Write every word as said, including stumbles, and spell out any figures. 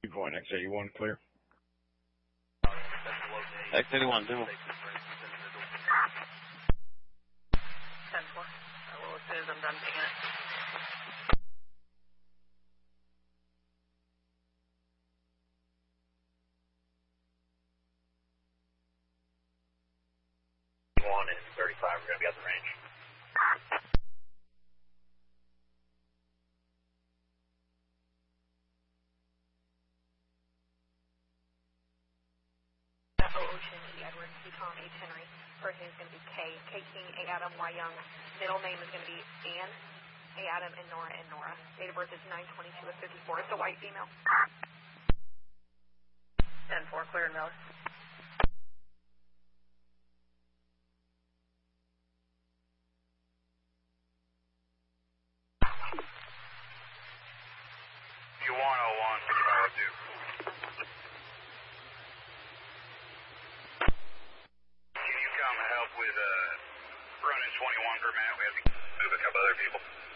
Point X eighty-one, clear. X eighty-one, do. ten four. I will as soon as I'm done taking it. one and thirty-five are going to be at the range. Echo Ocean, E. Edward, Yukon, H. Henry. First name is going to be K. K. King, A. Adam, Y. Young. Middle name is going to be Ann, A. Adam, and Nora, and Nora. Date of birth is nine twenty-two of fifty-four. It's a white female. ten four, clear and Miller. U one oh one, fifty-five oh two. Can you come help with uh, running twenty-one per minute? We have to move a couple other people.